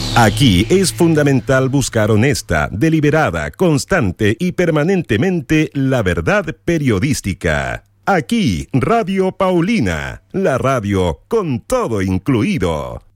Aquí es fundamental buscar honesta, deliberada, constante y permanentemente la verdad periodística. Aquí, Radio Paulina, la radio con todo incluido.